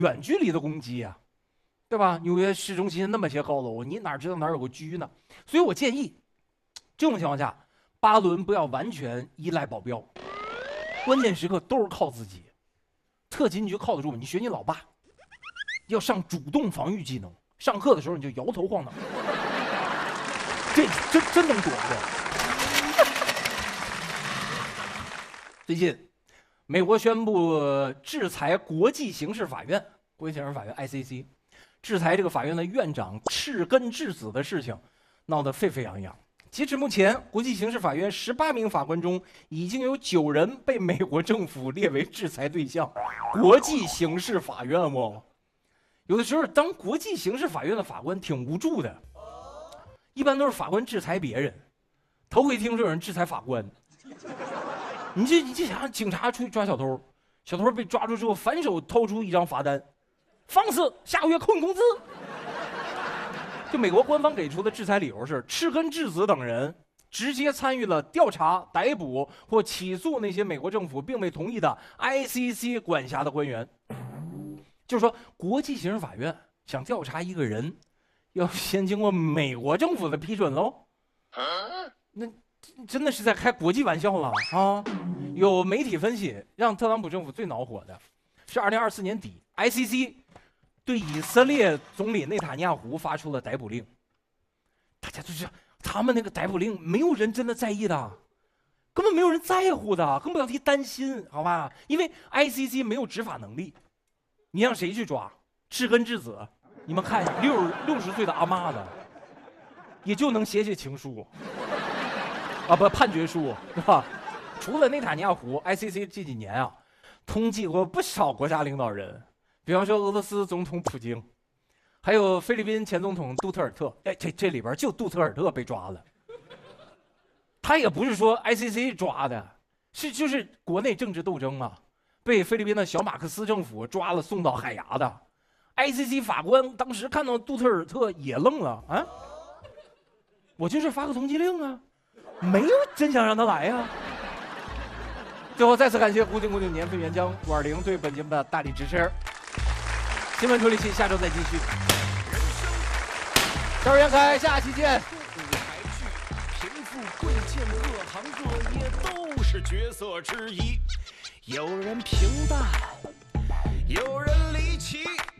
远距离的攻击啊，对吧？纽约市中心那么些高楼，你哪知道哪有个狙呢？所以我建议，这种情况下，巴伦不要完全依赖保镖，关键时刻都是靠自己。特勤你就靠得住，你学你老爸，要上主动防御技能。上课的时候你就摇头晃脑，这真能躲过。最近，美国宣布制裁国际刑事法院，国际刑事法院 ICC， 制裁这个法院的院长赤根智子的事情，闹得沸沸扬扬。截至目前，国际刑事法院18名法官中，已经有9人被美国政府列为制裁对象。国际刑事法院哦，有的时候当国际刑事法院的法官挺无助的，一般都是法官制裁别人，头回听说有人制裁法官。你这想想，警察出去抓小偷，小偷被抓住之后，反手掏出一张罚单，放肆，下个月扣你工资。就美国官方给出的制裁理由是，赤根智子等人直接参与了调查、逮捕或起诉那些美国政府并未同意的 ICC 管辖的官员。就是说，国际刑事法院想调查一个人，要先经过美国政府的批准喽。那真的是在开国际玩笑了啊！有媒体分析，让特朗普政府最恼火的是2024年底 ，ICC 对以色列总理内塔尼亚胡发出了逮捕令。大家都知道，他们那个逮捕令没有人真的在意的，根本没有人在乎的，更不要提担心，好吧？因为 ICC 没有执法能力，你让谁去抓？赤根智子，你们看一下，60岁的阿妈的，也就能写情书，啊不，判决书，对吧？除了内塔尼亚胡 ，ICC 这几年啊，通缉过不少国家领导人。比方说俄罗斯总统普京，还有菲律宾前总统杜特尔特，哎，这里边就杜特尔特被抓了。他也不是说 ICC 抓的，就是国内政治斗争啊，被菲律宾的小马克思政府抓了送到海牙的。ICC 法官当时看到杜特尔特也愣了啊，我就是发个通缉令啊，没有真想让他来啊。最后再次感谢古井年份原浆520对本节目的大力支持。新闻处理器下周再继续。赵元凯，下期见。 舞台剧，贫富贵贱，各行各业都是角色之一。有人平淡，有人离奇。